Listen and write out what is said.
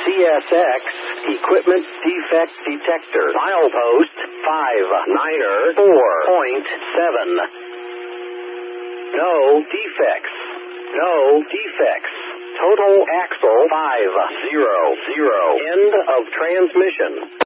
CSX Equipment Defect Detector. Milepost 59er 4.7. No defects. No defects. Total axle 500. End of transmission.